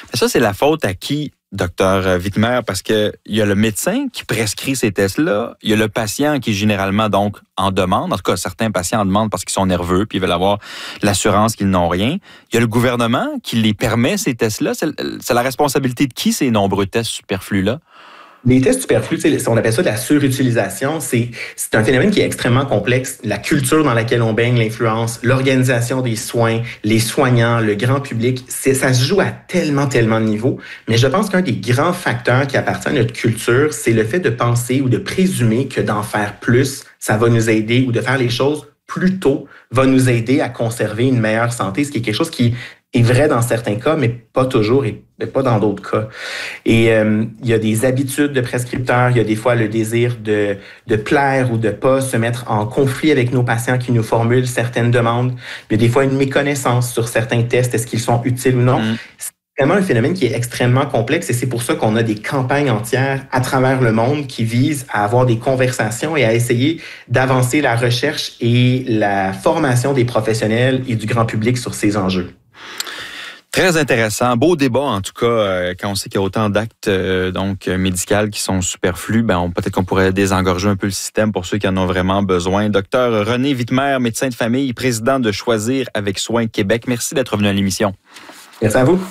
Ça, c'est la faute à qui, docteur Witmer? Parce que il y a le médecin qui prescrit ces tests-là, il y a le patient qui généralement donc en demande. En tout cas, certains patients en demandent parce qu'ils sont nerveux puis ils veulent avoir l'assurance qu'ils n'ont rien. Il y a le gouvernement qui les permet, ces tests-là. C'est la responsabilité de qui, ces nombreux tests superflus-là? Les tests superflus, on appelle ça de la surutilisation. C'est un phénomène qui est extrêmement complexe. La culture dans laquelle on baigne, l'influence, l'organisation des soins, les soignants, le grand public, ça se joue à tellement de niveaux. Mais je pense qu'un des grands facteurs qui appartient à notre culture, c'est le fait de penser ou de présumer que d'en faire plus, ça va nous aider, ou de faire les choses plus tôt va nous aider à conserver une meilleure santé, ce qui est quelque chose qui est vrai dans certains cas, mais pas toujours et pas dans d'autres cas. Et il y a des habitudes de prescripteurs, il y a des fois le désir de plaire ou de pas se mettre en conflit avec nos patients qui nous formulent certaines demandes. Il y a des fois une méconnaissance sur certains tests, est-ce qu'ils sont utiles ou non. C'est vraiment un phénomène qui est extrêmement complexe et c'est pour ça qu'on a des campagnes entières à travers le monde qui visent à avoir des conversations et à essayer d'avancer la recherche et la formation des professionnels et du grand public sur ces enjeux. Très intéressant. Beau débat, en tout cas, quand on sait qu'il y a autant d'actes médicaux qui sont superflus, peut-être qu'on pourrait désengorger un peu le système pour ceux qui en ont vraiment besoin. Docteur René Witmer, médecin de famille, président de Choisir avec Soin Québec. Merci d'être venu à l'émission. Merci à vous.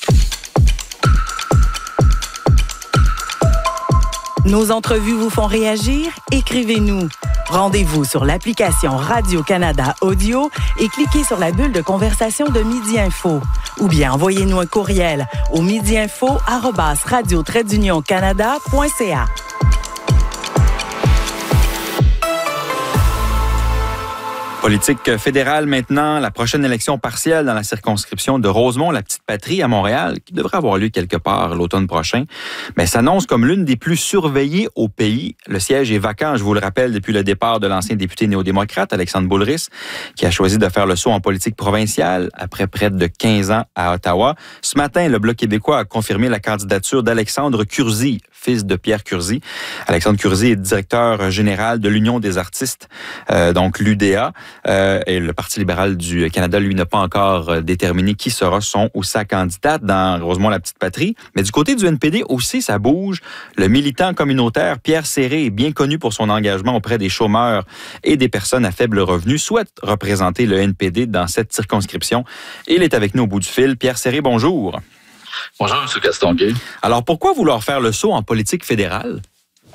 Nos entrevues vous font réagir? Écrivez-nous. Rendez-vous sur l'application Radio-Canada Audio et cliquez sur la bulle de conversation de Midi Info. Ou bien envoyez-nous un courriel au midiinfo@radio-canada.ca. Politique fédérale maintenant, la prochaine élection partielle dans la circonscription de Rosemont, la petite patrie à Montréal, qui devrait avoir lieu quelque part l'automne prochain, mais s'annonce comme l'une des plus surveillées au pays. Le siège est vacant, je vous le rappelle, depuis le départ de l'ancien député néo-démocrate, Alexandre Boulris, qui a choisi de faire le saut en politique provinciale après près de 15 ans à Ottawa. Ce matin, le Bloc québécois a confirmé la candidature d'Alexandre Curzi, fils de Pierre Curzi. Alexandre Curzi est directeur général de l'Union des artistes, donc l'UDA. Et le Parti libéral du Canada, lui, n'a pas encore déterminé qui sera son ou sa candidate dans Rosemont, la petite patrie. Mais du côté du NPD aussi, ça bouge. Le militant communautaire Pierre Serré, bien connu pour son engagement auprès des chômeurs et des personnes à faible revenu, souhaite représenter le NPD dans cette circonscription. Et il est avec nous au bout du fil. Pierre Serré, bonjour. Bonjour, M. Castonguay. Alors, pourquoi vouloir faire le saut en politique fédérale?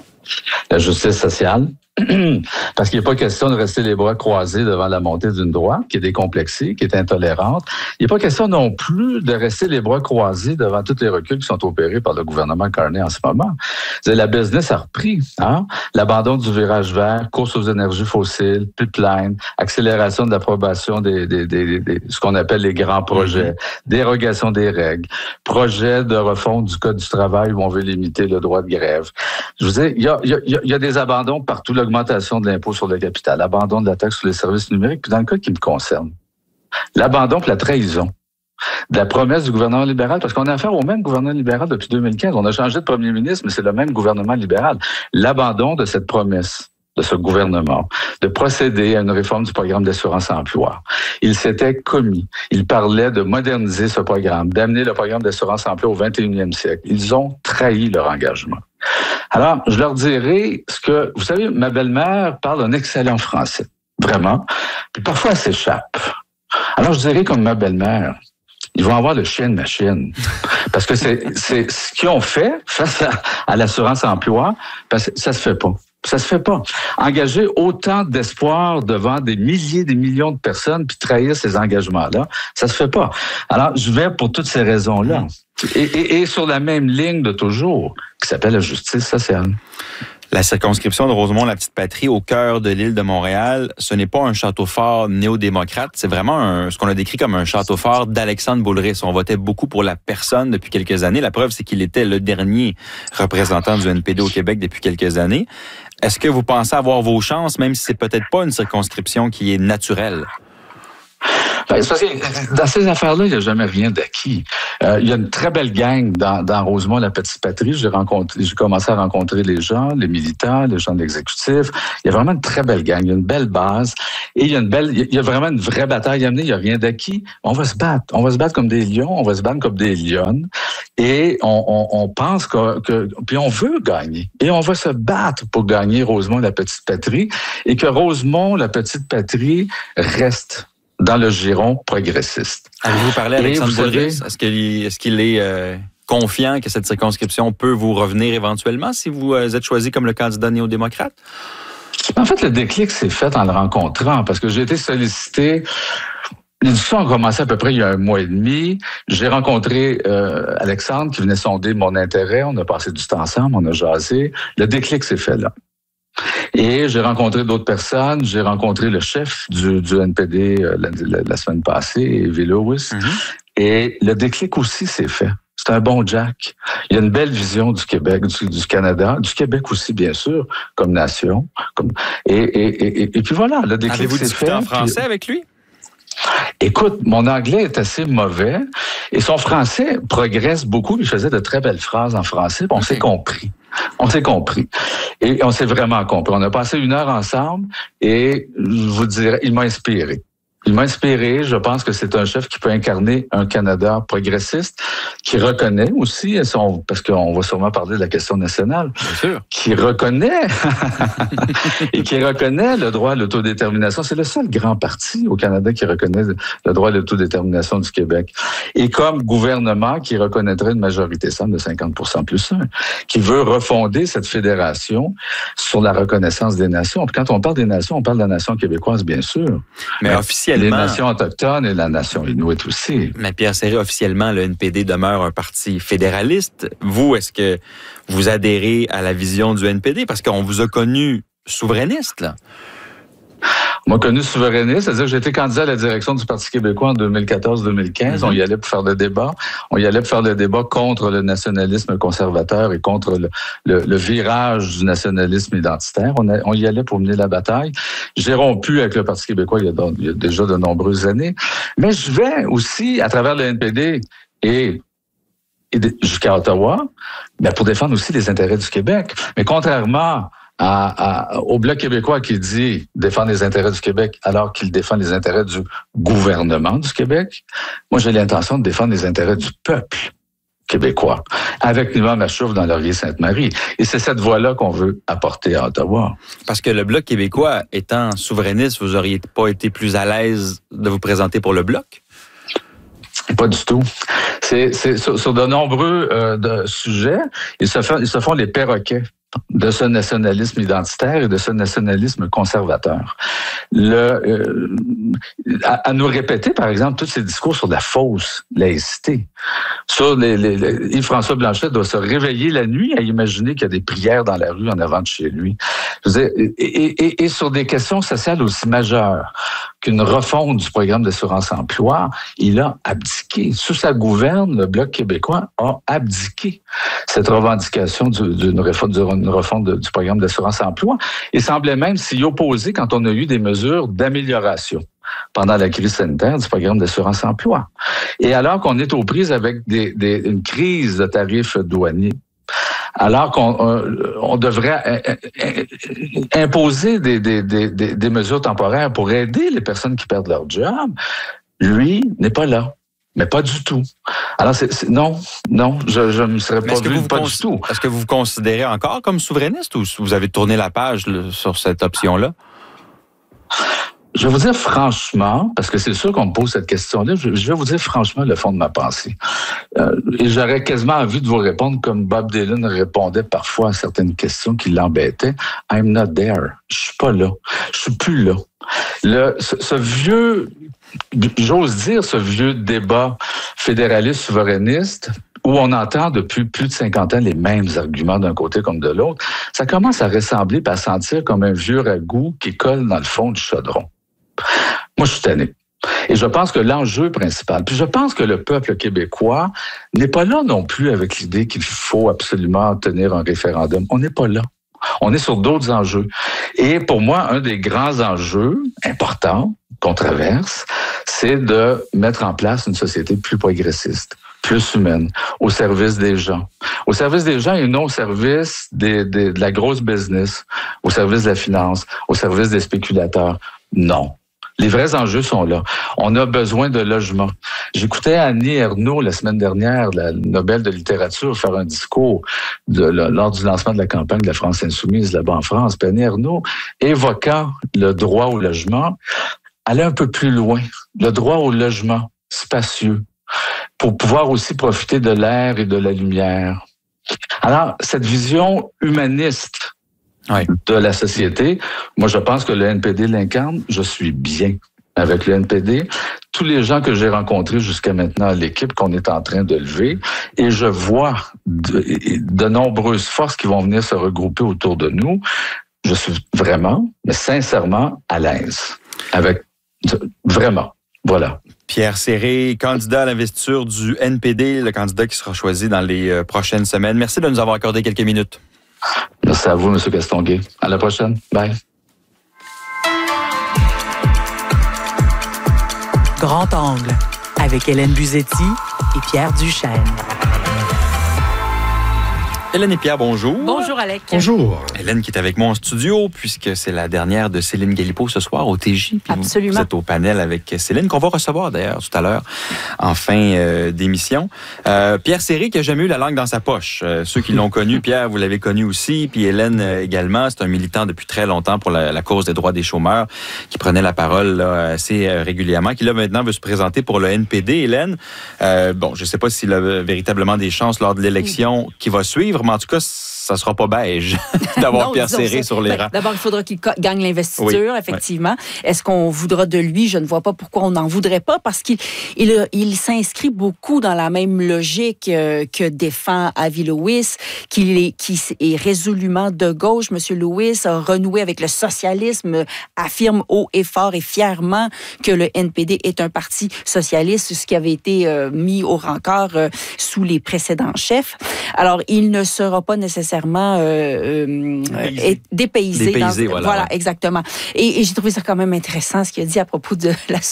La justice sociale. Parce qu'il n'est pas question de rester les bras croisés devant la montée d'une droite qui est décomplexée, qui est intolérante. Il n'est pas question non plus de rester les bras croisés devant tous les reculs qui sont opérés par le gouvernement Carney en ce moment. La business a repris. L'abandon du virage vert, course aux énergies fossiles, pipeline, accélération de l'approbation des ce qu'on appelle les grands projets, dérogation des règles, projet de refonte du Code du travail où on veut limiter le droit de grève. Je vous dis, il y a des abandons partout. L'augmentation de l'impôt sur le capital, l'abandon de la taxe sur les services numériques, puis dans le cas qui me concerne, l'abandon et la trahison de la promesse du gouvernement libéral, parce qu'on a affaire au même gouvernement libéral depuis 2015. On a changé de premier ministre, mais c'est le même gouvernement libéral. L'abandon de cette promesse de ce gouvernement, de procéder à une réforme du programme d'assurance-emploi. Il s'était commis. Il parlait de moderniser ce programme, d'amener le programme d'assurance-emploi au 21e siècle. Ils ont trahi leur engagement. Alors, je leur dirai ce que... Vous savez, ma belle-mère parle un excellent français, vraiment, puis parfois elle s'échappe. Alors, je dirais comme ma belle-mère, ils vont avoir le chien de machine. Parce que c'est ce qu'ils ont fait face à l'assurance-emploi, parce que ça se fait pas. Ça se fait pas. Engager autant d'espoir devant des milliers, des millions de personnes, puis trahir ces engagements-là, ça se fait pas. Alors, je vais pour toutes ces raisons-là. Et sur la même ligne de toujours, qui s'appelle la justice sociale. La circonscription de Rosemont, la petite patrie, au cœur de l'île de Montréal, ce n'est pas un château fort néo-démocrate, c'est vraiment ce qu'on a décrit comme un château fort d'Alexandre Boulris. On votait beaucoup pour la personne depuis quelques années. La preuve, c'est qu'il était le dernier représentant du NPD au Québec depuis quelques années. Est-ce que vous pensez avoir vos chances, même si c'est peut-être pas une circonscription qui est naturelle? C'est parce que dans ces affaires-là, il n'y a jamais rien d'acquis. Il y a une très belle gang dans Rosemont, la petite patrie. J'ai commencé à rencontrer les gens, les militants, les gens de l'exécutif. Il y a vraiment une très belle gang. Il y a une belle base. Et il y a vraiment une vraie bataille à mener. Il n'y a rien d'acquis. On va se battre. On va se battre comme des lions. On va se battre comme des lionnes. Et on pense puis on veut gagner. Et on va se battre pour gagner Rosemont, la petite patrie, et que Rosemont, la petite patrie, reste dans le giron progressiste. Avez-vous parlé à Alexandre Boulris? Est-ce qu'il est confiant que cette circonscription peut vous revenir éventuellement si vous êtes choisi comme le candidat néo-démocrate? En fait, le déclic s'est fait en le rencontrant, parce que j'ai été sollicité. Les discussions ont commencé à peu près il y a 1 mois et demi. J'ai rencontré Alexandre qui venait sonder mon intérêt. On a passé du temps ensemble, on a jasé. Le déclic s'est fait là. Et j'ai rencontré d'autres personnes. J'ai rencontré le chef du NPD la semaine passée, Evie Lewis. Et le déclic aussi s'est fait. C'est un bon Jack. Il y a une belle vision du Québec, du Canada, du Québec aussi, bien sûr, comme nation. Et puis voilà, le déclic s'est fait. Avez-vous discuté en français avec lui? Écoute, mon anglais est assez mauvais et son français progresse beaucoup. Il faisait de très belles phrases en français. On s'est compris. Et on s'est vraiment compris. On a passé 1 heure ensemble et je vous dirais, il m'a inspiré. Je pense que c'est un chef qui peut incarner un Canada progressiste, qui reconnaît aussi, parce qu'on va sûrement parler de la question nationale, bien sûr, qui reconnaît et qui reconnaît le droit à l'autodétermination. C'est le seul grand parti au Canada qui reconnaît le droit à l'autodétermination du Québec. Et comme gouvernement qui reconnaîtrait une majorité simple de 50% plus 1, qui veut refonder cette fédération sur la reconnaissance des nations. Puis quand on parle des nations, on parle de la nation québécoise, bien sûr. Mais officiellement, les nations autochtones et la nation inuit aussi. Mais Pierre Serré, officiellement, le NPD demeure un parti fédéraliste. Vous, est-ce que vous adhérez à la vision du NPD? Parce qu'on vous a connu souverainiste, là. On m'a connu souverainiste, c'est-à-dire que j'ai été candidat à la direction du Parti québécois en 2014-2015. On y allait pour faire le débat. On y allait pour faire le débat contre le nationalisme conservateur et contre le virage du nationalisme identitaire. On y allait pour mener la bataille. J'ai rompu avec le Parti québécois il y a déjà de nombreuses années. Mais je vais aussi, à travers le NPD et jusqu'à Ottawa, pour défendre aussi les intérêts du Québec. Mais contrairement au Bloc québécois qui dit défendre les intérêts du Québec alors qu'il défend les intérêts du gouvernement du Québec, moi j'ai l'intention de défendre les intérêts du peuple québécois, avec Yvan Machouf dans Laurier-Sainte-Marie. Et c'est cette voie-là qu'on veut apporter à Ottawa. Parce que le Bloc québécois étant souverainiste, vous auriez pas été plus à l'aise de vous présenter pour le Bloc? Pas du tout. C'est sur de nombreux sujets, ils se font les perroquets de ce nationalisme identitaire et de ce nationalisme conservateur. À nous répéter, par exemple, tous ces discours sur la fausse laïcité. Sur Yves-François Blanchet doit se réveiller la nuit à imaginer qu'il y a des prières dans la rue en avant de chez lui. Je veux dire, et sur des questions sociales aussi majeures qu'une refonte du programme d'assurance-emploi, il a abdiqué. Sous sa gouverne, le Bloc québécois a abdiqué cette revendication d'une refonte du programme d'assurance-emploi. Il semblait même s'y opposer quand on a eu des mesures d'amélioration pendant la crise sanitaire du programme d'assurance-emploi. Et alors qu'on est aux prises avec une crise de tarifs douaniers, alors qu'on devrait imposer des mesures temporaires pour aider les personnes qui perdent leur job, lui n'est pas là. Mais pas du tout. Alors, non, je ne me serais pas vu pas du tout. Est-ce que vous vous considérez encore comme souverainiste ou vous avez tourné la page sur cette option-là? Je vais vous dire franchement, parce que c'est sûr qu'on me pose cette question-là, je vais vous dire franchement le fond de ma pensée. Et j'aurais quasiment envie de vous répondre comme Bob Dylan répondait parfois à certaines questions qui l'embêtaient. I'm not there. Je suis pas là. Je suis plus là. Ce vieux, j'ose dire, ce vieux débat fédéraliste souverainiste, où on entend depuis plus de 50 ans les mêmes arguments d'un côté comme de l'autre, ça commence à ressembler et à sentir comme un vieux ragoût qui colle dans le fond du chaudron. Moi, je suis tanné. Et je pense que l'enjeu principal, puis je pense que le peuple québécois n'est pas là non plus avec l'idée qu'il faut absolument tenir un référendum. On n'est pas là. On est sur d'autres enjeux. Et pour moi, un des grands enjeux importants qu'on traverse, c'est de mettre en place une société plus progressiste, plus humaine, au service des gens. Au service des gens et non au service de la grosse business, au service de la finance, au service des spéculateurs. Non. Les vrais enjeux sont là. On a besoin de logements. J'écoutais Annie Ernaux la semaine dernière, la Nobel de littérature, faire un discours lors du lancement de la campagne de la France insoumise là-bas en France. Puis Annie Ernaux, évoquant le droit au logement, allait un peu plus loin. Le droit au logement spacieux pour pouvoir aussi profiter de l'air et de la lumière. Alors, cette vision humaniste de la société, moi, je pense que le NPD l'incarne. Je suis bien avec le NPD. Tous les gens que j'ai rencontrés jusqu'à maintenant à l'équipe qu'on est en train de lever, et je vois de nombreuses forces qui vont venir se regrouper autour de nous. Je suis vraiment, mais sincèrement, à l'aise. Vraiment. Voilà. Pierre Séré, candidat à l'investiture du NPD, le candidat qui sera choisi dans les prochaines semaines. Merci de nous avoir accordé quelques minutes. Merci à vous, M. Castonguay. À la prochaine. Bye. Grand Angle, avec Hélène Buzetti et Pierre Duchesne. Hélène et Pierre, bonjour. Bonjour, Alec. Bonjour. Hélène qui est avec moi en studio, puisque c'est la dernière de Céline Galipeau ce soir au TJ. Puis absolument. Vous êtes au panel avec Céline, qu'on va recevoir d'ailleurs tout à l'heure, en fin d'émission. Pierre Séré, qui n'a jamais eu la langue dans sa poche. Ceux qui l'ont connu, Pierre, vous l'avez connu aussi, puis Hélène également. C'est un militant depuis très longtemps pour la cause des droits des chômeurs, qui prenait la parole là, assez régulièrement, qui là maintenant veut se présenter pour le NPD. Hélène, bon, je ne sais pas s'il a véritablement des chances lors de l'élection qui va suivre, mais en tout cas, ça ne sera pas beige d'avoir Pierre Séré sur les rangs. D'abord, il faudra qu'il gagne l'investiture, effectivement. Oui. Est-ce qu'on voudra de lui? Je ne vois pas pourquoi on n'en voudrait pas, parce qu'il s'inscrit beaucoup dans la même logique que défend Avi Lewis, qui est résolument de gauche. M. Lewis a renoué avec le socialisme, affirme haut et fort et fièrement que le NPD est un parti socialiste, ce qui avait été mis au rencard sous les précédents chefs. Alors, il ne sera pas nécessairement dépaysé. Voilà, exactement. Et j'ai trouvé ça quand même intéressant, ce qu'il a dit à propos de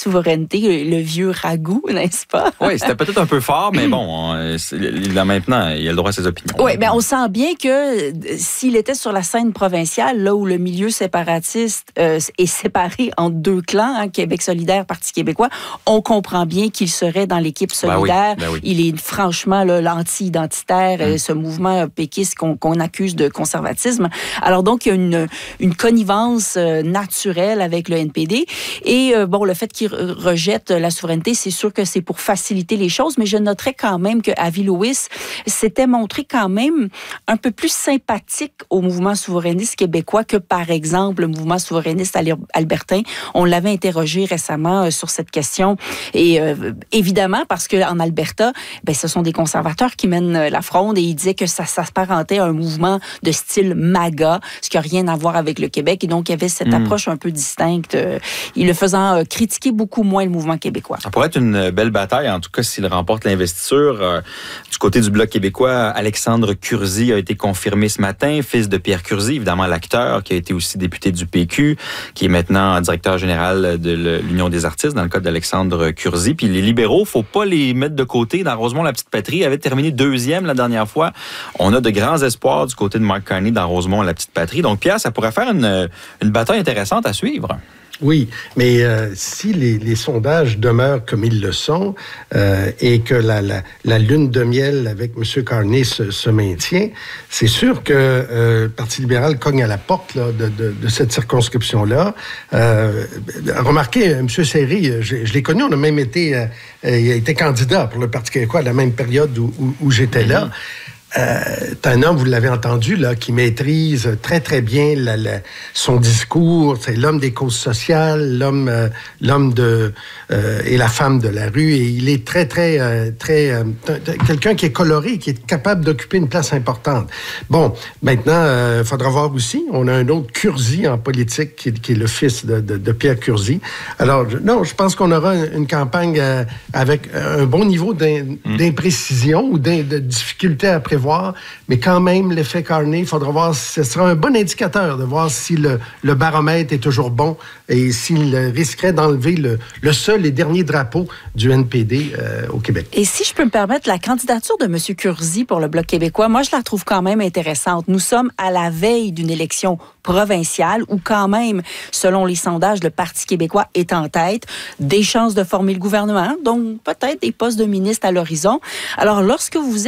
le vieux ragoût, n'est-ce pas? Oui, c'était peut-être un peu fort, mais bon, là maintenant, il a le droit à ses opinions. Oui, mais on sent bien que s'il était sur la scène provinciale, là où le milieu séparatiste est séparé en deux clans, Québec solidaire, Parti québécois, on comprend bien qu'il serait dans l'équipe solidaire. Ben oui. Il est franchement l'anti-identitaire, ce mouvement péquiste qu'on accuse de conservatisme. Alors donc, il y a une connivence naturelle avec le NPD. Et bon, le fait qu'il rejette la souveraineté, c'est sûr que c'est pour faciliter les choses, mais je noterais quand même que Avi Lewis s'était montré quand même un peu plus sympathique au mouvement souverainiste québécois que, par exemple, le mouvement souverainiste albertain. On l'avait interrogé récemment sur cette question. Et évidemment, parce qu'en Alberta, ce sont des conservateurs qui mènent la fronde, et il disait que ça s'apparentait à un mouvement de style MAGA, ce qui n'a rien à voir avec le Québec. Et donc, il y avait cette approche un peu distincte, il le faisant critiquer beaucoup moins le mouvement québécois. Ça pourrait être une belle bataille, en tout cas, s'il remporte l'investiture. Du côté du Bloc québécois, Alexandre Curzi a été confirmé ce matin, fils de Pierre Curzi, évidemment l'acteur, qui a été aussi député du PQ, qui est maintenant directeur général de l'Union des artistes, dans le cas d'Alexandre Curzi. Puis les libéraux, il ne faut pas les mettre de côté. Dans Rosemont, la petite patrie avait terminé 2e la dernière fois. On a de grands espoirs du côté de Mark Carney dans Rosemont, la petite patrie. Donc, Pierre, ça pourrait faire une bataille intéressante à suivre. Oui, mais si les sondages demeurent comme ils le sont et que la lune de miel avec M. Carney se maintient, c'est sûr que le Parti libéral cogne à la porte là, de cette circonscription-là. Remarquez, M. Séré, je l'ai connu, on a même été... il a été candidat pour le Parti québécois à la même période où j'étais là. C'est un homme, vous l'avez entendu, là, qui maîtrise très, très bien son discours. C'est l'homme des causes sociales, l'homme et la femme de la rue. Et il est très, très, quelqu'un qui est coloré, qui est capable d'occuper une place importante. Bon, maintenant, il faudra voir aussi, on a un autre Curzi en politique, qui est le fils de Pierre Curzi. Alors, je pense qu'on aura une campagne avec un bon niveau d'imprécision ou de difficulté à prévoir voir, mais quand même, l'effet Carney, il faudra voir, ce sera un bon indicateur de voir si le baromètre est toujours bon et s'il risquerait d'enlever le seul et dernier drapeau du NPD au Québec. Et si je peux me permettre, la candidature de M. Curzi pour le Bloc québécois, moi, je la trouve quand même intéressante. Nous sommes à la veille d'une élection provinciale où quand même, selon les sondages, le Parti québécois est en tête, des chances de former le gouvernement, donc peut-être des postes de ministre à l'horizon. Alors, lorsque vous